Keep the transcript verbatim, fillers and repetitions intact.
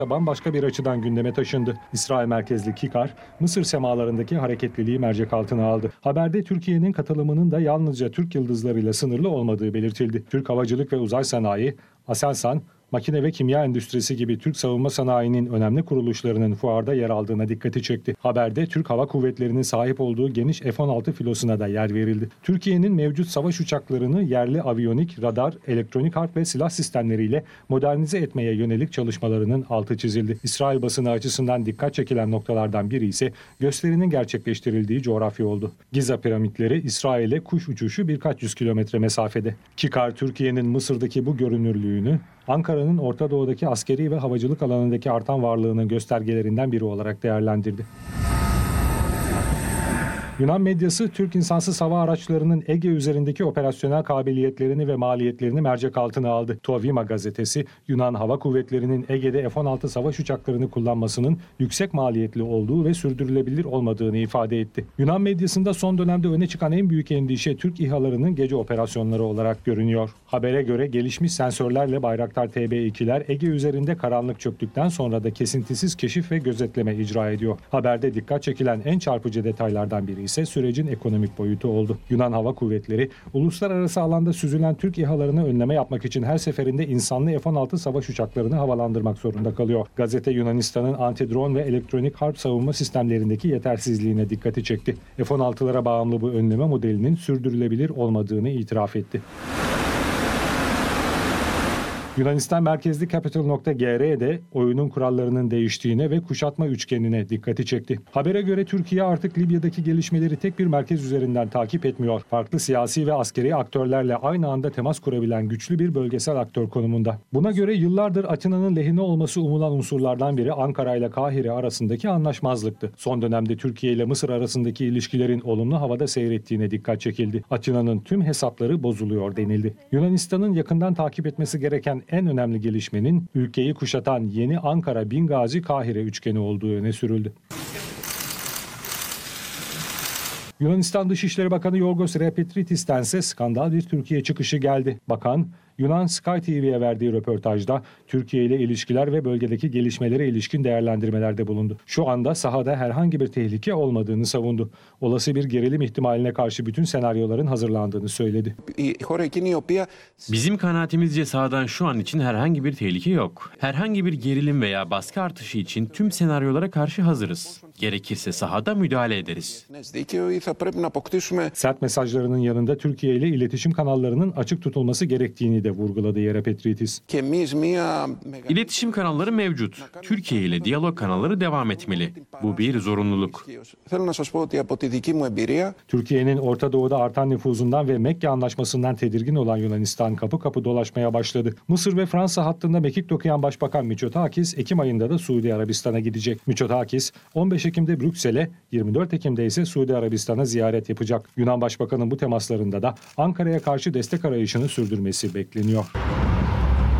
bambaşka bir açıdan gündeme taşındı. İsrail merkezli Kikar, Mısır semalarındaki hareketliliği mercek altına aldı. Haberde Türkiye'nin katılımının da yalnızca Türk yıldızlarıyla sınırlı olmadığı belirtildi. Türk Havacılık ve Uzay Sanayi, Aselsan, makine ve kimya endüstrisi gibi Türk savunma sanayinin önemli kuruluşlarının fuarda yer aldığına dikkati çekti. Haberde Türk Hava Kuvvetleri'nin sahip olduğu geniş F on altı filosuna da yer verildi. Türkiye'nin mevcut savaş uçaklarını yerli aviyonik, radar, elektronik harp ve silah sistemleriyle modernize etmeye yönelik çalışmalarının altı çizildi. İsrail basını açısından dikkat çekilen noktalardan biri ise gösterinin gerçekleştirildiği coğrafya oldu. Giza piramitleri İsrail'e kuş uçuşu birkaç yüz kilometre mesafede. Kikar, Türkiye'nin Mısır'daki bu görünürlüğünü Ankara'nın Orta Doğu'daki askeri ve havacılık alanındaki artan varlığının göstergelerinden biri olarak değerlendirdi. Yunan medyası, Türk insansız hava araçlarının Ege üzerindeki operasyonel kabiliyetlerini ve maliyetlerini mercek altına aldı. Tovima gazetesi, Yunan Hava Kuvvetleri'nin Ege'de F on altı savaş uçaklarını kullanmasının yüksek maliyetli olduğu ve sürdürülebilir olmadığını ifade etti. Yunan medyasında son dönemde öne çıkan en büyük endişe Türk İHA'larının gece operasyonları olarak görünüyor. Habere göre gelişmiş sensörlerle Bayraktar T B ikiler Ege üzerinde karanlık çöktükten sonra da kesintisiz keşif ve gözetleme icra ediyor. Haberde dikkat çekilen en çarpıcı detaylardan biri ise sürecin ekonomik boyutu oldu. Yunan Hava Kuvvetleri, uluslararası alanda süzülen Türk İHA'larını önleme yapmak için her seferinde insanlı F on altı savaş uçaklarını havalandırmak zorunda kalıyor. Gazete, Yunanistan'ın anti-drone ve elektronik harp savunma sistemlerindeki yetersizliğine dikkati çekti. F on altılara bağımlı bu önleme modelinin sürdürülebilir olmadığını itiraf etti. Yunanistan merkezli Capital nokta G R de oyunun kurallarının değiştiğine ve kuşatma üçgenine dikkati çekti. Habere göre Türkiye artık Libya'daki gelişmeleri tek bir merkez üzerinden takip etmiyor. Farklı siyasi ve askeri aktörlerle aynı anda temas kurabilen güçlü bir bölgesel aktör konumunda. Buna göre yıllardır Atina'nın lehine olması umulan unsurlardan biri Ankara ile Kahire arasındaki anlaşmazlıktı. Son dönemde Türkiye ile Mısır arasındaki ilişkilerin olumlu havada seyrettiğine dikkat çekildi. Atina'nın tüm hesapları bozuluyor denildi. Yunanistan'ın yakından takip etmesi gereken en önemli gelişmenin ülkeyi kuşatan yeni Ankara-Bingazi-Kahire üçgeni olduğu öne sürüldü. Yunanistan Dışişleri Bakanı Yorgos Repetritis'ten ise skandal bir Türkiye çıkışı geldi. Bakan, Yunan Sky T V'ye verdiği röportajda Türkiye ile ilişkiler ve bölgedeki gelişmelere ilişkin değerlendirmelerde bulundu. Şu anda sahada herhangi bir tehlike olmadığını savundu. Olası bir gerilim ihtimaline karşı bütün senaryoların hazırlandığını söyledi. Bizim kanaatimizce sahadan şu an için herhangi bir tehlike yok. Herhangi bir gerilim veya baskı artışı için tüm senaryolara karşı hazırız. Gerekirse sahada müdahale ederiz. Sert mesajlarının yanında Türkiye ile iletişim kanallarının açık tutulması gerektiğini de vurguladı Yerepetritis. İletişim kanalları mevcut. Türkiye ile diyalog kanalları devam etmeli. Bu bir zorunluluk. Türkiye'nin Orta Doğu'da artan nüfuzundan ve Mekke Anlaşması'ndan tedirgin olan Yunanistan kapı kapı dolaşmaya başladı. Mısır ve Fransa hattında mekik okuyan Başbakan Mitsotakis, Ekim ayında da Suudi Arabistan'a gidecek. Mitsotakis, on beş Ekim'de Brüksel'e, yirmi dört Ekim'de ise Suudi Arabistan'a ziyaret yapacak. Yunan Başbakanı'nın bu temaslarında da Ankara'ya karşı destek arayışını sürdürmesi bekleniyor.